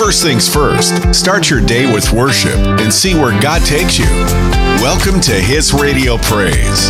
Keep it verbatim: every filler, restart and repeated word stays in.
First things first, start your day with worship and see where God takes you. Welcome to His Radio Praise.